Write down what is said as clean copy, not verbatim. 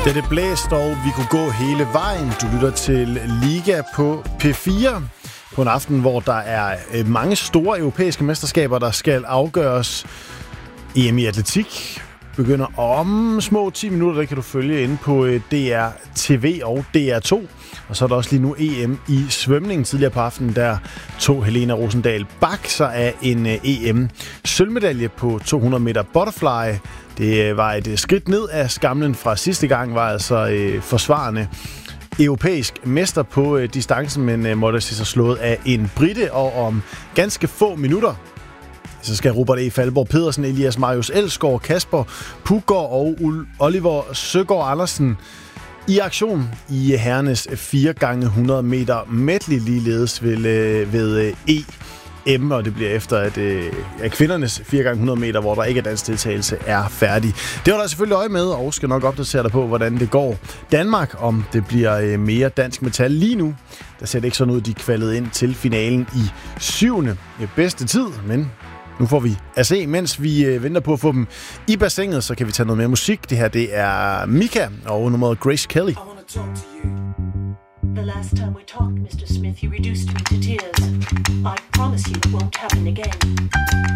Da det blæste, og vi kunne gå hele vejen. Du lytter til Liga på P4 på en aften, hvor der er mange store europæiske mesterskaber, der skal afgøres. EM i atletik begynder om små 10 minutter. Der kan du følge inde på DR TV og DR2. Og så er der også lige nu EM i svømning. Tidligere på aftenen, der tog Helena Rosendahl Bach sig af en EM-sølvmedalje på 200 meter butterfly. Det var et skridt ned af skamlen fra sidste gang, var altså forsvarende europæisk mester på distancen, men måtte se sig slået af en brite, og om ganske få minutter, så skal Robert E. Falborg Pedersen, Elias Marius Elsgaard, Kasper Puggaard og Oliver Søgaard Andersen i aktion i herrenes 4x100 meter medley, ligeledes ved EM, og det bliver efter, at kvindernes 4x100 meter, hvor der ikke er dansk deltagelse, er færdig. Det var der selvfølgelig øje med, og skal nok opdatere dig på, hvordan det går Danmark, om det bliver mere dansk metal. Lige nu, der ser det ikke sådan ud, de kvalede ind til finalen i 7. bedste tid, men nu får vi at se, mens vi venter på at få dem i bassinet, så kan vi tage noget mere musik. Det her, det er Mika og nummeret Grace Kelly. The last time we talked, Mr. Smith, you reduced me to tears. I promise you it won't happen again.